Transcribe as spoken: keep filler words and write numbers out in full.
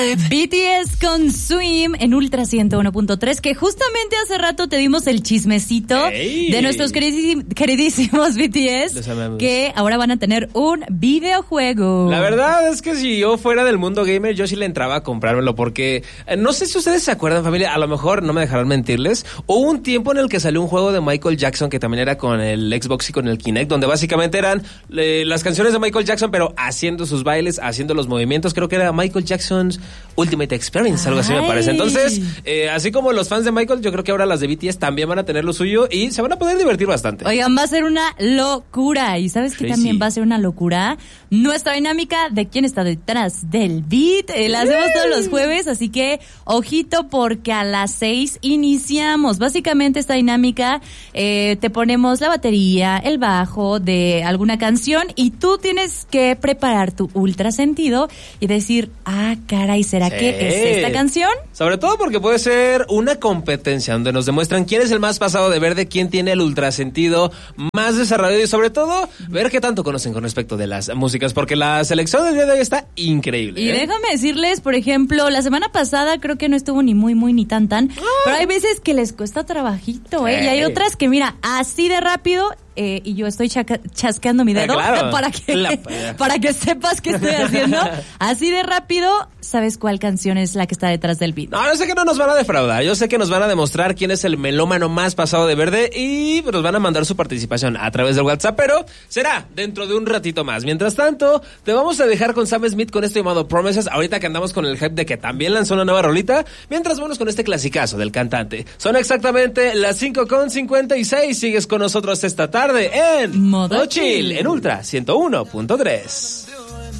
B T S con Swim en Ultra ciento uno punto tres, que justamente hace rato te dimos el chismecito hey. de nuestros queridísimos, queridísimos B T S, que ahora van a tener un videojuego. La verdad es que si yo fuera del mundo gamer, yo sí le entraba a comprármelo, porque eh, no sé si ustedes se acuerdan, familia, a lo mejor no me dejarán mentirles, hubo un tiempo en el que salió un juego de Michael Jackson que también era con el Xbox y con el Kinect, donde básicamente eran eh, las canciones de Michael Jackson, pero haciendo sus bailes, haciendo los movimientos. Creo que era Michael Jackson's Ultimate Experience, algo así me parece. Entonces, eh, así como los fans de Michael, yo creo que ahora las de B T S también van a tener lo suyo y se van a poder divertir bastante. Oigan, va a ser una locura. ¿Y sabes qué también va a ser una locura? Nuestra dinámica de quién está detrás del beat. Eh, la hacemos todos los jueves, así que ojito porque a las seis iniciamos. Básicamente esta dinámica, eh, te ponemos la batería, el bajo de alguna canción y tú tienes que preparar tu ultra sentido y decir, ah, caray, ¿será sí. que es esta canción? Sobre todo porque puede ser una competencia donde nos demuestran quién es el más pasado de verde, quién tiene el ultrasentido más desarrollado y sobre todo ver qué tanto conocen con respecto de las músicas, porque la selección del día de hoy está increíble. Y ¿eh? déjame decirles, por ejemplo, la semana pasada creo que no estuvo ni muy, muy, ni tan, tan, ah. pero hay veces que les cuesta trabajito, ¿eh? Sí. Y hay otras que, mira, así de rápido... Eh, y yo estoy chaca- chasqueando mi dedo, ah, claro. para que la... para que sepas qué estoy haciendo. Así de rápido, ¿sabes cuál canción es la que está detrás del beat? No, yo sé que no nos van a defraudar. Yo sé que nos van a demostrar quién es el melómano más pasado de verde y nos van a mandar su participación a través del WhatsApp, pero será dentro de un ratito más. Mientras tanto, te vamos a dejar con Sam Smith con esto llamado Promises, ahorita que andamos con el hype de que también lanzó una nueva rolita, mientras vamos con este clasicazo del cantante. Son exactamente las cinco con cincuenta y seis. Sigues con nosotros esta tarde en Modo Chill, en Ultra ciento uno punto tres.